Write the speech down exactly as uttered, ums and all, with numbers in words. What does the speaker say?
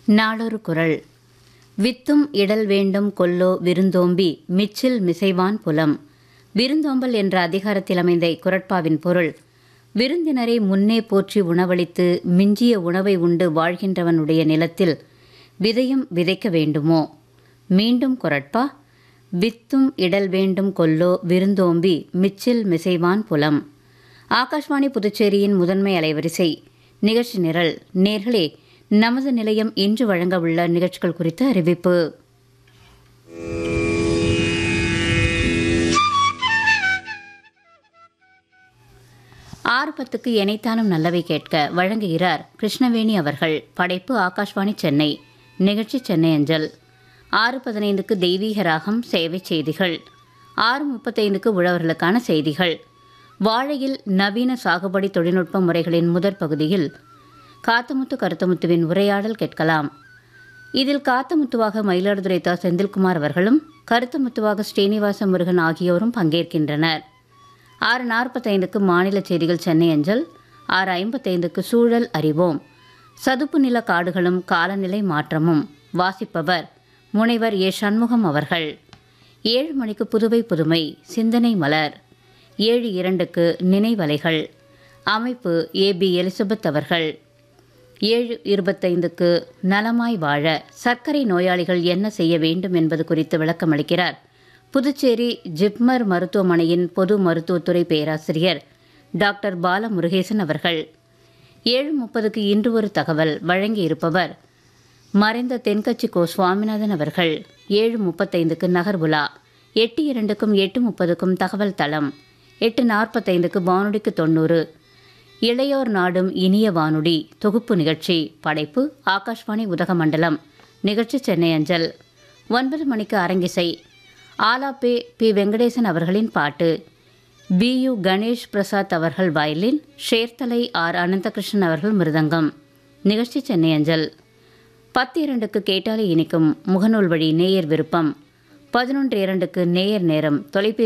நாளொரு குறள். வித்தும் இடல் வேண்டும் கொல்லோ விருந்தோம்பி மிச்சில் மிசைவான் புலம். விருந்தோம்பல் என்ற அதிகாரத்தில் அமைந்த இக்குறட்பாவின் பொருள், விருந்தினரை முன்னே போற்றி உணவளித்து மிஞ்சிய உணவை உண்டு வாழ்கின்றவனுடைய நிலத்தில் விதையும் விதைக்க வேண்டுமோ? மீண்டும் குறட்பா. வித்தும் இடல் வேண்டும் கொல்லோ விருந்தோம்பி மிச்சில் மிசைவான் புலம். ஆகாஷ்வாணி புதுச்சேரியின் முதன்மை அலைவரிசை நிகழ்ச்சி நிரல். நேர்களே, நமது நிலையம் இன்று வழங்க உள்ள நிகழ்ச்சிகள் குறித்த அறிவிப்பு. ஆறு பத்துக்கு எனைத்தானும் நல்லவை கேட்க வழங்குகிறார் கிருஷ்ணவேணி அவர்கள். படைப்பு ஆகாஷ்வாணி சென்னை. நிகழ்ச்சி சென்னை அஞ்சல். ஆறு பதினைந்துக்கு தெய்வீக ராகம் சேவை செய்திகள். ஆறு முப்பத்தைந்துக்கு உழவர்களுக்கான செய்திகள். வாழையில் நவீன சாகுபடி தொழில்நுட்ப முறைகளின் முதற் பகுதியில் காத்தமுத்து கருத்தமுத்துவின் உரையாடல் கேட்கலாம். இதில் காத்தமுத்துவாக மயிலாடுதுறை தா செந்தில்குமார் அவர்களும் கருத்தமுத்துவாக ஸ்ரீனிவாச முருகன் ஆகியோரும் பங்கேற்கின்றனர். ஆறு நாற்பத்தைந்துக்கு மாநில செய்திகள் சென்னை அஞ்சல். ஆறு ஐம்பத்தைந்துக்கு சூழல் அறிவோம். சதுப்பு நில காடுகளும் காலநிலை மாற்றமும். வாசிப்பவர் முனைவர் ஏ சண்முகம் அவர்கள். ஏழு மணிக்கு புதுவை புதுமை சிந்தனை மலர். ஏழு இரண்டுக்கு நினைவலைகள். அமைப்பு ஏ பி எலிசபெத் அவர்கள். ஏழு இருபத்தைந்துக்கு நலமாய் வாழ சர்க்கரை நோயாளிகள் என்ன செய்ய வேண்டும் என்பது குறித்து விளக்கமளிக்கிறார் புதுச்சேரி ஜிப்மர் மருத்துவமனையின் பொது மருத்துவத்துறை பேராசிரியர் டாக்டர் பாலமுருகேசன் அவர்கள். ஏழு முப்பதுக்கு இன்று ஒரு தகவல் வழங்கியிருப்பவர் மறைந்த தென்கட்சி கோ சுவாமிநாதன் அவர்கள். ஏழு முப்பத்தைந்துக்கு நகர்வுலா. எட்டு இரண்டுக்கும் எட்டு முப்பதுக்கும் தகவல் தளம். எட்டு நாற்பத்தைந்துக்கு வானொலிக்கு தொண்ணூறு இளையோர் நாடும் இனிய வானொலி தொகுப்பு நிகழ்ச்சி. படைப்பு ஆகாஷ்வாணி உதகமண்டலம். நிகழ்ச்சி சென்னை அஞ்சல். ஒன்பது மணிக்கு அரங்கிசை. ஆலாப்பே பி வெங்கடேசன் அவர்களின் பாட்டு. பி யு கணேஷ் பிரசாத் அவர்கள் வயலின். ஷேர்தலை ஆர் அனந்தகிருஷ்ணன் அவர்கள் மிருதங்கம். நிகழ்ச்சி சென்னை அஞ்சல். பத்து இரண்டுக்கு கேட்டாலே இனிக்கும் முகநூல் வழி நேயர் விருப்பம். பதினொன்று இரண்டுக்கு நேயர் நேரம் தொலைபேசி